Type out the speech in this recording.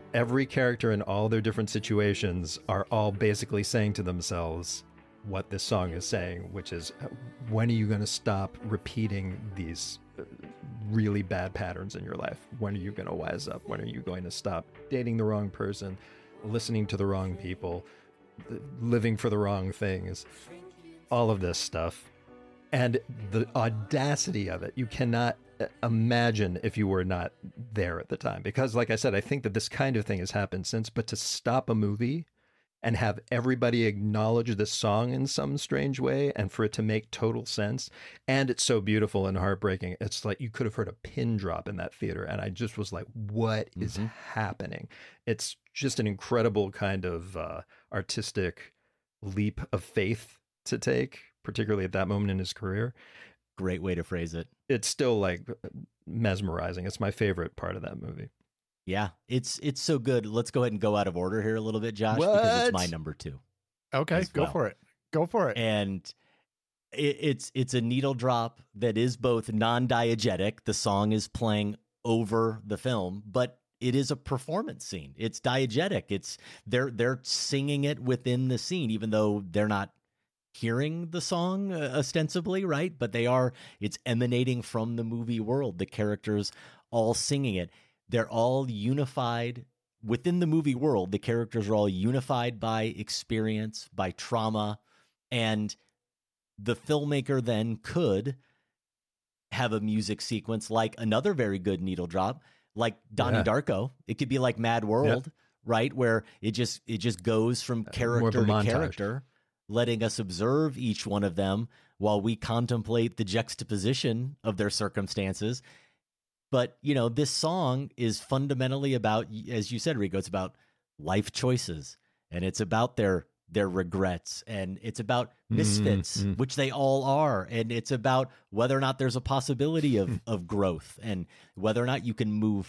every character in all their different situations are all basically saying to themselves what this song is saying, which is, when are you going to stop repeating these really bad patterns in your life? When are you going to wise up? When are you going to stop dating the wrong person, listening to the wrong people, living for the wrong things, all of this stuff? And the audacity of it, you cannot imagine if you were not there at the time. Because like I said, I think that this kind of thing has happened since, but to stop a movie and have everybody acknowledge this song in some strange way, and for it to make total sense, and it's so beautiful and heartbreaking, it's like you could have heard a pin drop in that theater, and I just was like, what is happening? It's just an incredible kind of artistic leap of faith to take, particularly at that moment in his career. Great way to phrase it. It's still like mesmerizing. It's my favorite part of that movie. Yeah, it's so good. Let's go ahead and go out of order here a little bit, Josh, because it's my number 2. Okay, go for it. Go for it. And it's a needle drop that is both non-diegetic. The song is playing over the film, but it is a performance scene. It's diegetic. It's they're singing it within the scene, even though they're not hearing the song ostensibly, right? But it's emanating from the movie world. The characters all singing it. They're all unified within the movie world. The characters are all unified by experience, by trauma, and the filmmaker then could have a music sequence like another very good needle drop, like Donnie Darko. It could be like Mad World, right? Where it just goes from character to character, letting us observe each one of them while we contemplate the juxtaposition of their circumstances. But, this song is fundamentally about, as you said, Rico, it's about life choices, and it's about their regrets, and it's about misfits, which they all are. And it's about whether or not there's a possibility of growth, and whether or not you can move